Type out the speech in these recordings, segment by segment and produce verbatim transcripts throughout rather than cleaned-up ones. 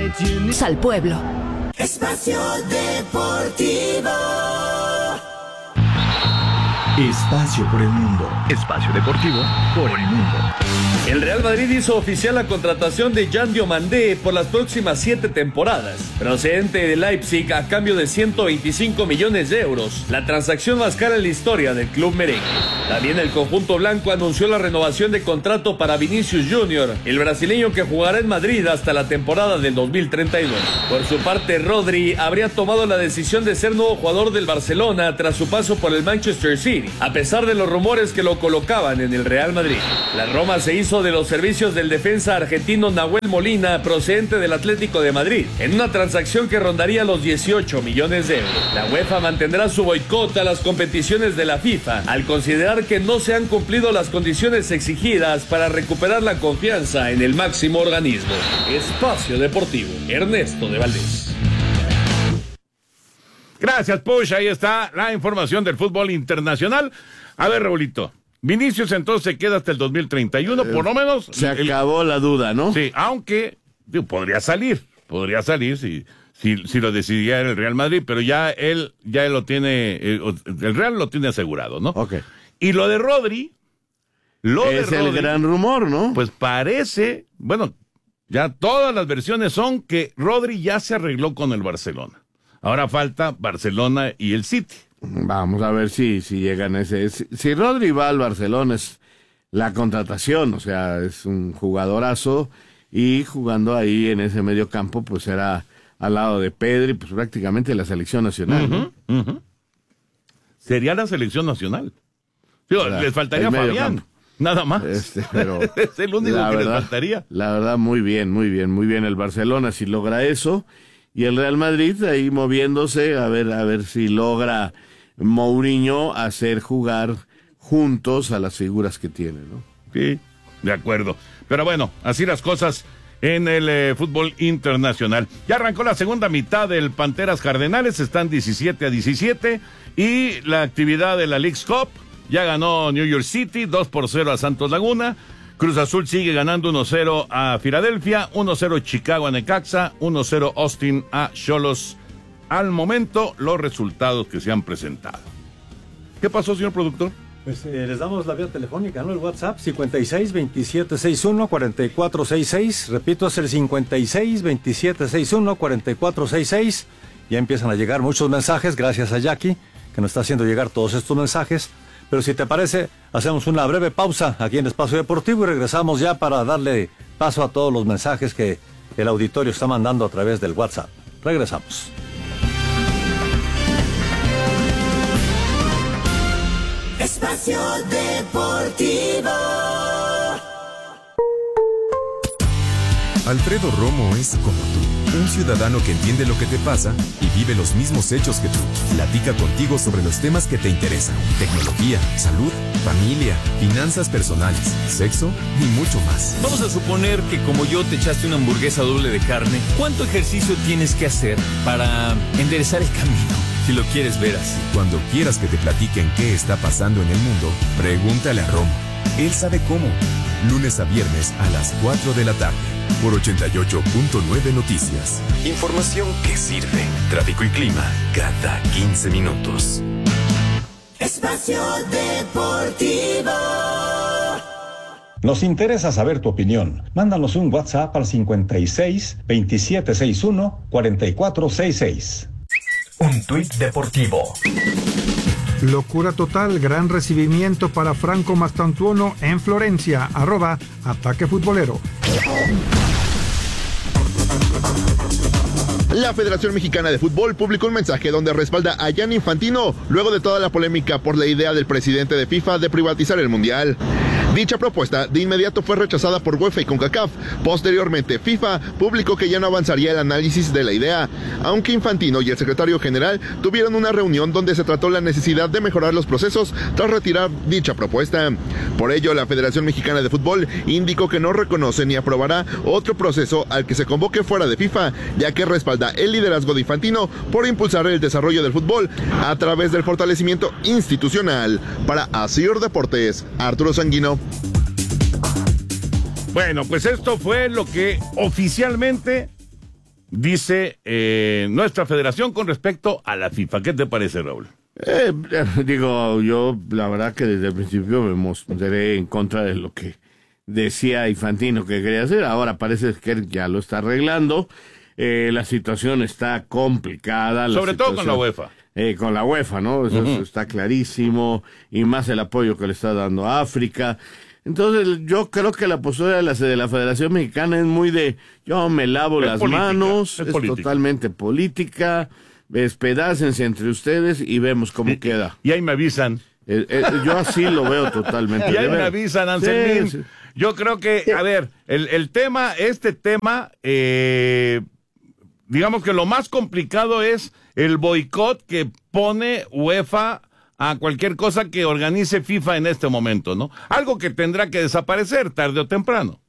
Al pueblo. Espacio Deportivo. Espacio por el mundo. Espacio Deportivo por el mundo. El Real Madrid hizo oficial la contratación de Jan Diomandé por las próximas siete temporadas, procedente de Leipzig a cambio de ciento veinticinco millones de euros, la transacción más cara en la historia del club merengue. También el conjunto blanco anunció la renovación de contrato para Vinicius Junior, el brasileño que jugará en Madrid hasta la temporada del dos mil treinta y dos. Por su parte, Rodri habría tomado la decisión de ser nuevo jugador del Barcelona tras su paso por el Manchester City, a pesar de los rumores que lo colocaban en el Real Madrid. La Roma se hizo de los servicios del defensa argentino Nahuel Molina, procedente del Atlético de Madrid, en una transacción que rondaría los dieciocho millones de euros. La UEFA mantendrá su boicot a las competiciones de la FIFA, al considerar que no se han cumplido las condiciones exigidas para recuperar la confianza en el máximo organismo. Espacio Deportivo, Ernesto de Valdés. Gracias, Push. Ahí está la información del fútbol internacional. A ver, Raulito. Vinicius entonces se queda hasta el dos mil treinta y uno, por lo menos. Se el, acabó la duda, ¿no? Sí, aunque digo, podría salir, podría salir si, si, si lo decidiera el Real Madrid, pero ya él, ya él lo tiene, el, el Real lo tiene asegurado, ¿no? Ok. Y lo de Rodri, lo es de Rodri, el gran rumor, ¿no? Pues parece, bueno, ya todas las versiones son que Rodri ya se arregló con el Barcelona. Ahora falta Barcelona y el City. Vamos a ver si, si llegan a ese... Si, si Rodri va al Barcelona es la contratación, o sea, es un jugadorazo y jugando ahí en ese medio campo, pues era al lado de Pedri, pues prácticamente la selección nacional, uh-huh, ¿no? Uh-huh. Sería la selección nacional. Digo, Ahora, les faltaría Fabián, campo. Nada más. Este, pero es el único que verdad, les faltaría. La verdad, muy bien, muy bien, muy bien el Barcelona si logra eso. Y el Real Madrid ahí moviéndose, a ver, a ver si logra Mourinho hacer jugar juntos a las figuras que tiene, ¿no? Sí, de acuerdo. Pero bueno, así las cosas en el eh, fútbol internacional. Ya arrancó la segunda mitad del Panteras Cardenales, están diecisiete a diecisiete, y la actividad de la Leagues Cup, ya ganó New York City, dos por cero a Santos Laguna. Cruz Azul sigue ganando uno cero a Filadelfia, uno cero Chicago a Necaxa, uno cero Austin a Xolos. Al momento, los resultados que se han presentado. ¿Qué pasó, señor productor? Pues eh, les damos la vía telefónica, ¿no? El WhatsApp, cincuenta y seis, veintisiete sesenta y uno, cuarenta y cuatro sesenta y seis. Repito, es el cincuenta y seis, veintisiete sesenta y uno, cuarenta y cuatro sesenta y seis. Ya empiezan a llegar muchos mensajes, gracias a Jackie, que nos está haciendo llegar todos estos mensajes. Pero si te parece, hacemos una breve pausa aquí en Espacio Deportivo y regresamos ya para darle paso a todos los mensajes que el auditorio está mandando a través del WhatsApp. Regresamos. Espacio Deportivo. Alfredo Romo es como tú, un ciudadano que entiende lo que te pasa y vive los mismos hechos que tú. Platica contigo sobre los temas que te interesan: tecnología, salud, familia, finanzas personales, sexo y mucho más. Vamos a suponer que como yo te echaste una hamburguesa doble de carne. ¿Cuánto ejercicio tienes que hacer para enderezar el camino? Si lo quieres ver así. Cuando quieras que te platiquen qué está pasando en el mundo, pregúntale a Romo. Él sabe cómo. Lunes a viernes a las cuatro de la tarde. Por ochenta y ocho punto nueve Noticias. Información que sirve. Tráfico y clima cada quince minutos. Espacio Deportivo. Nos interesa saber tu opinión. Mándanos un WhatsApp al cincuenta y seis, veintisiete sesenta y uno, cuarenta y cuatro sesenta y seis. Un tuit deportivo. Locura total, gran recibimiento para Franco Mastantuono en Florencia, arroba Ataque Futbolero. La Federación Mexicana de Fútbol publicó un mensaje donde respalda a Gianni Infantino luego de toda la polémica por la idea del presidente de FIFA de privatizar el Mundial. Dicha propuesta de inmediato fue rechazada por UEFA y CONCACAF. Posteriormente, FIFA publicó que ya no avanzaría el análisis de la idea, aunque Infantino y el secretario general tuvieron una reunión donde se trató la necesidad de mejorar los procesos tras retirar dicha propuesta. Por ello, la Federación Mexicana de Fútbol indicó que no reconoce ni aprobará otro proceso al que se convoque fuera de FIFA, ya que respalda el liderazgo de Infantino por impulsar el desarrollo del fútbol a través del fortalecimiento institucional. Para Asir Deportes, Arturo Sanguino. Bueno, pues esto fue lo que oficialmente dice eh, nuestra federación con respecto a la FIFA. ¿Qué te parece, Raúl? Eh, digo, yo la verdad que desde el principio me mostré en contra de lo que decía Infantino que quería hacer. Ahora parece que él ya lo está arreglando. Eh, la situación está complicada. La Sobre situación, todo con la UEFA. Eh, con la UEFA, ¿no? Eso, uh-huh. eso está clarísimo. Y más el apoyo que le está dando a África. Entonces, yo creo que la postura de la, de la Federación Mexicana es muy de, yo me lavo es las política, manos, es, es totalmente política, despedácense entre ustedes y vemos cómo y, queda. Y ahí me avisan. Eh, eh, yo así lo veo totalmente. Y ahí me avisan, Anselmín. Sí, sí. Yo creo que, a ver, el, el tema, este tema, eh, digamos que lo más complicado es el boicot que pone UEFA a cualquier cosa que organice FIFA en este momento, ¿no? Algo que tendrá que desaparecer tarde o temprano.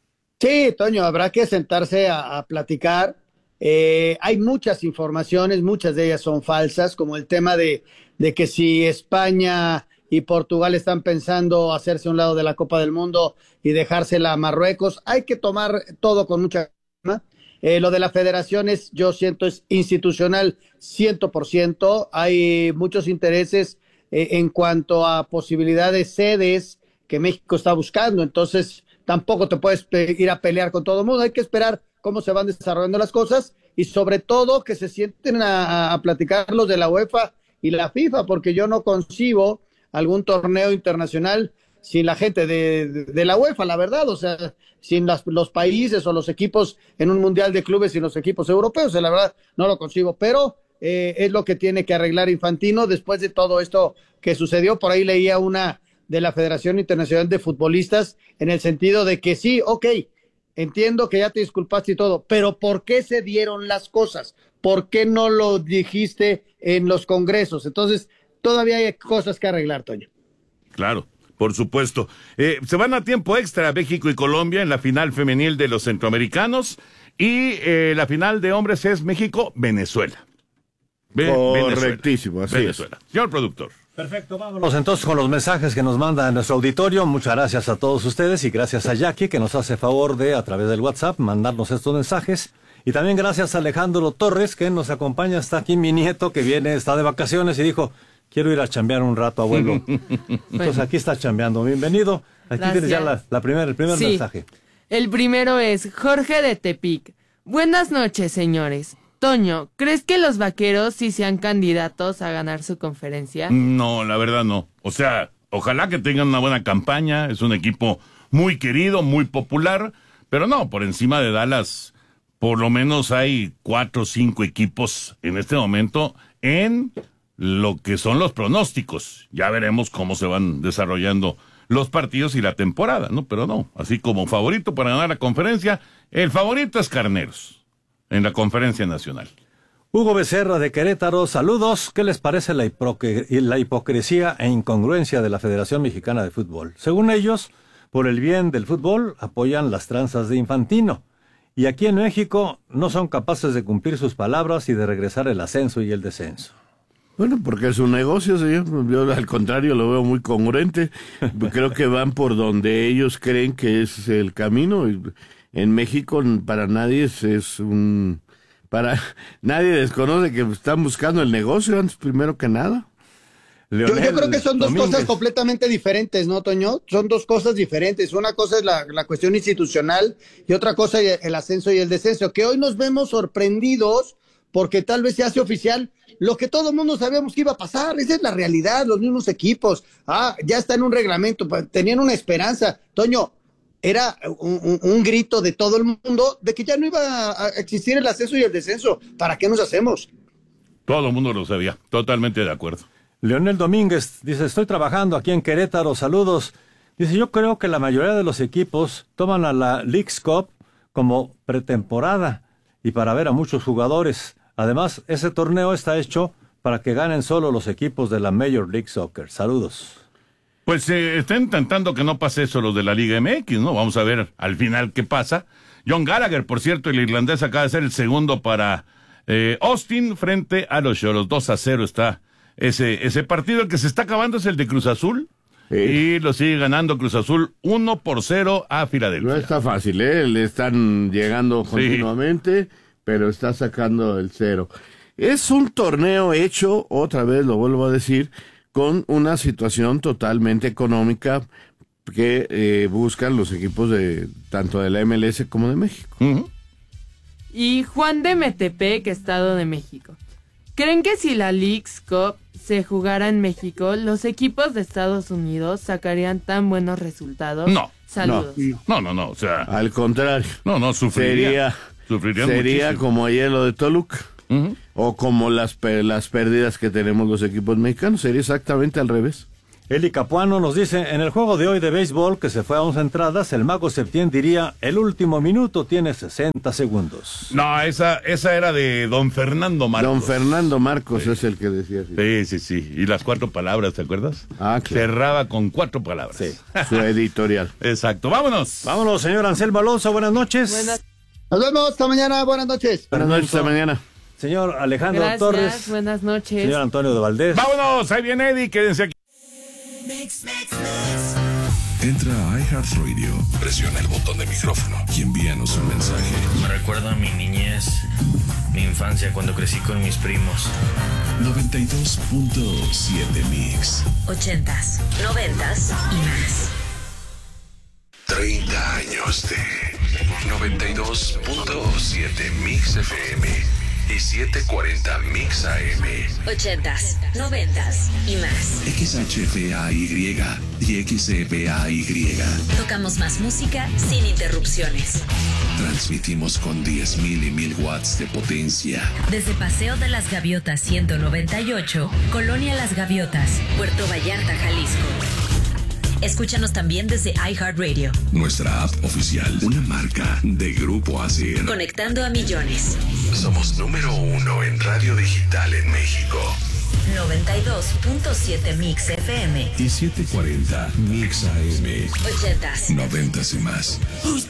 Sí, Toño, habrá que sentarse a, a platicar. Eh, hay muchas informaciones, muchas de ellas son falsas, como el tema de, de que si España y Portugal están pensando hacerse un lado de la Copa del Mundo y dejársela a Marruecos. Hay que tomar todo con mucha calma. Eh, lo de la federación es, yo siento, es institucional cien por ciento. Hay muchos intereses eh, en cuanto a posibilidades sedes que México está buscando. Entonces, tampoco te puedes ir a pelear con todo el mundo. Hay que esperar cómo se van desarrollando las cosas y sobre todo que se sienten a, a platicar los de la UEFA y la FIFA, porque yo no concibo algún torneo internacional sin la gente de, de, de la UEFA, la verdad, o sea, sin las, los países o los equipos en un mundial de clubes y los equipos europeos, o sea, la verdad no lo concibo, pero eh, es lo que tiene que arreglar Infantino después de todo esto que sucedió. Por ahí leía una de la Federación Internacional de Futbolistas en el sentido de que sí, ok, entiendo que ya te disculpaste y todo, pero ¿por qué se dieron las cosas? ¿Por qué no lo dijiste en los congresos? Entonces, todavía hay cosas que arreglar, Toño. Claro, por supuesto. Eh, se van a tiempo extra México y Colombia en la final femenil de los centroamericanos y eh, la final de hombres es México-Venezuela. Correctísimo, así Venezuela. es. Señor productor. Perfecto, vámonos entonces con los mensajes que nos manda nuestro auditorio. Muchas gracias a todos ustedes y gracias a Jackie que nos hace favor de, a través del WhatsApp, mandarnos estos mensajes. Y también gracias a Alejandro Torres que nos acompaña. Está aquí mi nieto que viene, está de vacaciones y dijo, quiero ir a chambear un rato, abuelo. Entonces bueno. Aquí está chambeando. Bienvenido. Aquí gracias. Tienes ya la, la primer, el primer sí. mensaje. El primero es Jorge de Tepic. Buenas noches, señores. Toño, ¿crees que los Vaqueros sí sean candidatos a ganar su conferencia? No, la verdad no. O sea, ojalá que tengan una buena campaña. Es un equipo muy querido, muy popular. Pero no, por encima de Dallas, por lo menos hay cuatro o cinco equipos en este momento en lo que son los pronósticos. Ya veremos cómo se van desarrollando los partidos y la temporada, ¿no? Pero no, así como favorito para ganar la conferencia, el favorito es Carneros en la conferencia nacional. Hugo Becerra de Querétaro, saludos. ¿Qué les parece la, hipoc- la hipocresía e incongruencia de la Federación Mexicana de Fútbol? Según ellos, por el bien del fútbol, apoyan las tranzas de Infantino. Y aquí en México no son capaces de cumplir sus palabras y de regresar el ascenso y el descenso. Bueno, porque es un negocio, señor. Yo al contrario lo veo muy congruente. Creo que van por donde ellos creen que es el camino. En México para nadie es, es un... para nadie desconoce que están buscando el negocio antes primero que nada. Yo, yo creo que son dos Domínguez. cosas completamente diferentes, ¿no, Toño? Son dos cosas diferentes. Una cosa es la, la cuestión institucional y otra cosa el ascenso y el descenso. Que hoy nos vemos sorprendidos porque tal vez se hace oficial lo que todo el mundo sabíamos que iba a pasar. Esa es la realidad, los mismos equipos. Ah, ya está en un reglamento, tenían una esperanza. Toño, era un, un, un grito de todo el mundo de que ya no iba a existir el ascenso y el descenso. ¿Para qué nos hacemos? Todo el mundo lo sabía, totalmente de acuerdo. Leonel Domínguez dice, estoy trabajando aquí en Querétaro, saludos. Dice, yo creo que la mayoría de los equipos toman a la Leagues Cup como pretemporada y para ver a muchos jugadores. Además, ese torneo está hecho para que ganen solo los equipos de la Major League Soccer. Saludos. Pues se eh, está intentando que no pase eso los de la Liga M X, ¿no? Vamos a ver al final qué pasa. John Gallagher, por cierto, el irlandés acaba de ser el segundo para eh, Austin frente a los Xolos. dos a cero está ese, ese partido. El que se está acabando es el de Cruz Azul. Sí. Y lo sigue ganando Cruz Azul uno por cero a Filadelfia. No está fácil, ¿eh? Le están llegando continuamente. Sí. pero está sacando el cero. Es un torneo hecho, otra vez lo vuelvo a decir, con una situación totalmente económica que eh, buscan los equipos de tanto de la M L S como de México. Uh-huh. Y Juan de Metepec, Estado de México. ¿Creen que si la Leagues Cup se jugara en México, los equipos de Estados Unidos sacarían tan buenos resultados? No. Saludos. No, no, no, o sea... Al contrario. No, no, sufriría. Sería, sería muchísimo. Como ayer lo de Toluca. Uh-huh. O como las, las pérdidas que tenemos los equipos mexicanos. Sería exactamente al revés. Eli Capuano nos dice, en el juego de hoy de béisbol, que se fue a once entradas, el Mago Septién diría, el último minuto tiene sesenta segundos. No, esa esa era de don Fernando Marcos. Don Fernando Marcos sí. Es el que decía así. Sí, sí, sí. Y las cuatro palabras, ¿te acuerdas? Ah, claro. Cerraba con cuatro palabras. Sí, su editorial. Exacto, vámonos. Vámonos, señor Anselmo Alonso, buenas noches. Buenas. Nos vemos, hasta mañana, buenas noches. Buenas noches, hasta mañana. Señor Alejandro Gracias, Torres. buenas noches. Señor Antonio de Valdés. Vámonos, ahí viene Eddie, quédense aquí. Mix, mix, mix. Entra a iHeartRadio, presiona el botón de micrófono y envíanos un mensaje. Me recuerda a mi niñez, mi infancia cuando crecí con mis primos. noventa y dos punto siete Mix. Ochentas, noventas y más. treinta años de noventa y dos punto siete Mix F M y setecientos cuarenta Mix A M. Ochentas, noventas y más. X H F A Y y X F A Y. Tocamos más música sin interrupciones. Transmitimos con diez mil y mil watts de potencia. Desde Paseo de las Gaviotas ciento noventa y ocho, Colonia Las Gaviotas, Puerto Vallarta, Jalisco. Escúchanos también desde iHeartRadio. Nuestra app oficial, una marca de Grupo Asir. Conectando a millones. Somos número uno en radio digital en México. noventa y dos punto siete Mix F M y setecientos cuarenta Mix A M. Ochentas. Noventas y más.